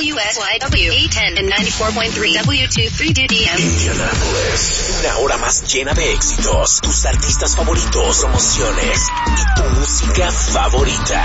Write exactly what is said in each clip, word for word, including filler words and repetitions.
W S Y W eight ten and ninety-four point three W twenty-three D D M. Indianapolis, una hora más llena de éxitos, tus artistas favoritos, promociones y tu música favorita.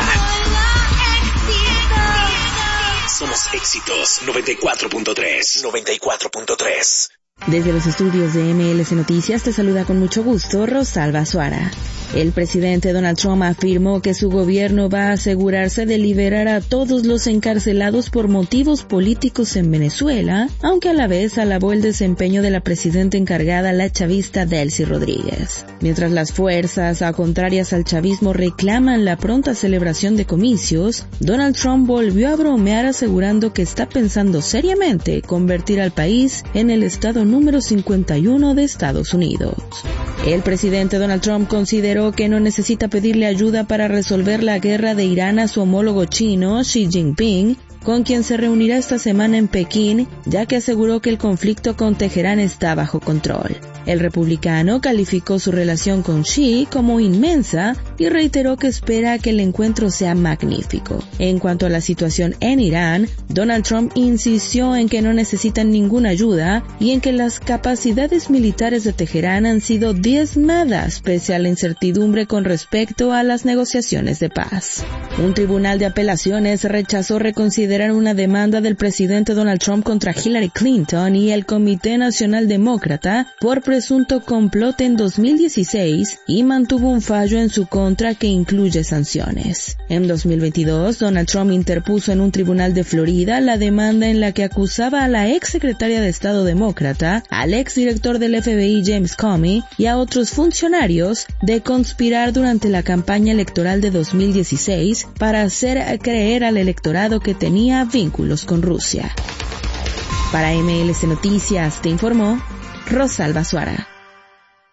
Somos Éxitos noventa y cuatro punto tres. noventa y cuatro punto tres. Desde los estudios de M L C Noticias te saluda con mucho gusto Rosalba Suara. El presidente Donald Trump afirmó que su gobierno va a asegurarse de liberar a todos los encarcelados por motivos políticos en Venezuela, aunque a la vez alabó el desempeño de la presidenta encargada, la chavista Delcy Rodríguez. Mientras las fuerzas contrarias al chavismo reclaman la pronta celebración de comicios, Donald Trump volvió a bromear asegurando que está pensando seriamente convertir al país en el estado número cincuenta y uno de Estados Unidos. El presidente Donald Trump consideró que no necesita pedirle ayuda para resolver la guerra de Irán a su homólogo chino, Xi Jinping, con quien se reunirá esta semana en Pekín, ya que aseguró que el conflicto con Teherán está bajo control. El republicano calificó su relación con Xi como inmensa y reiteró que espera que el encuentro sea magnífico. En cuanto a la situación en Irán, Donald Trump insistió en que no necesitan ninguna ayuda y en que las capacidades militares de Teherán han sido diezmadas pese a la incertidumbre con respecto a las negociaciones de paz. Un tribunal de apelaciones rechazó reconsiderar una demanda del presidente Donald Trump contra Hillary Clinton y el Comité Nacional Demócrata por presunto complot en dos mil dieciséis y mantuvo un fallo en su contra que incluye sanciones. En dos mil veintidós, Donald Trump interpuso en un tribunal de Florida la demanda en la que acusaba a la ex secretaria de Estado demócrata, al ex director del F B I James Comey y a otros funcionarios de conspirar durante la campaña electoral de dos mil dieciséis para hacer creer al electorado que tenía vínculos con Rusia. Para M L C Noticias te informó Rosalba Suara.